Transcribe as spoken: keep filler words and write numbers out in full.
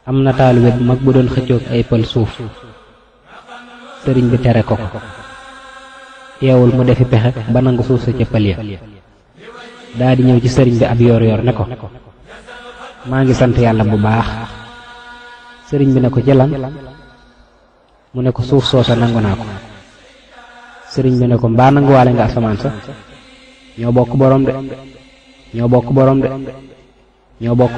am na taalibe bu mag bu doon xëccoog ay pël suuf sëriñ bi tere ko ko teewul mu defi pexe ba nangu suuf sa ca pël ya daa di ñëw ci sëriñ bi ab yoor yoor ne ko maa ngi sant yàlla bu baax. sëriñ bi ne ko jëlan mu ne ko suuf soosa nangu naa ko. sëriñ bi ne ko mbaa nanguwaale nga asamaan sa ñoo bokk borom de ñoo bokk borom de ñoo bokk